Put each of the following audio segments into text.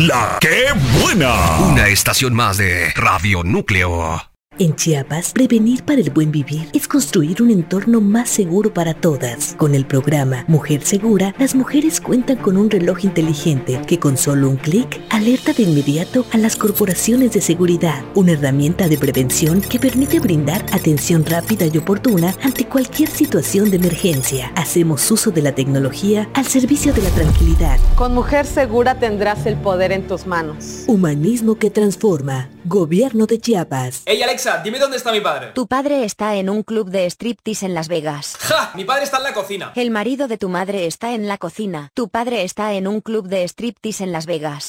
La que buena. Una estación más de Radio Núcleo. En Chiapas, prevenir para el buen vivir es construir un entorno más seguro para todas. Con el programa Mujer Segura, las mujeres cuentan con un reloj inteligente que con solo un clic alerta de inmediato a las corporaciones de seguridad. Una herramienta de prevención que permite brindar atención rápida y oportuna ante cualquier situación de emergencia. Hacemos uso de la tecnología al servicio de la tranquilidad. Con Mujer Segura tendrás el poder en tus manos. Humanismo que transforma. Gobierno de Chiapas. Ey, Alexa, dime dónde está mi padre. Tu padre está en un club de striptease en Las Vegas. ¡Ja! Mi padre está en la cocina. El marido de tu madre está en la cocina. Tu padre está en un club de striptease en Las Vegas.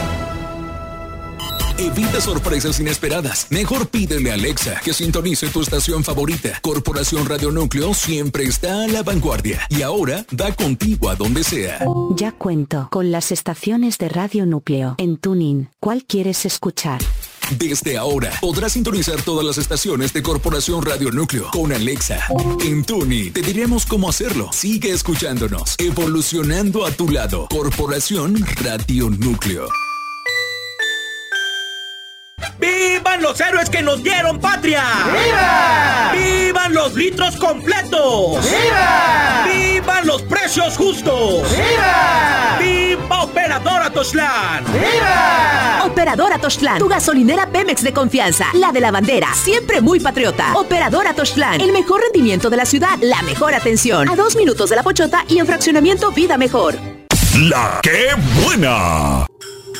Evita sorpresas inesperadas. Mejor pídele a Alexa que sintonice tu estación favorita. Corporación Radio Núcleo siempre está a la vanguardia. Y ahora da contigo a donde sea. Ya cuento con las estaciones de Radio Núcleo. En TuneIn, ¿cuál quieres escuchar? Desde ahora podrás sintonizar todas las estaciones de Corporación Radio Núcleo con Alexa. En TuneIn te diremos cómo hacerlo. Sigue escuchándonos. Evolucionando a tu lado. Corporación Radio Núcleo. ¡Vivan los héroes que nos dieron patria! ¡Viva! ¡Vivan los litros completos! ¡Viva! ¡Vivan los precios justos! ¡Viva! ¡Viva Operadora Toztlán! ¡Viva! Operadora Toztlán, tu gasolinera Pemex de confianza, la de la bandera, siempre muy patriota. Operadora Toztlán, el mejor rendimiento de la ciudad, la mejor atención. A 2 minutos de La Pochota y en fraccionamiento Vida Mejor. La que buena.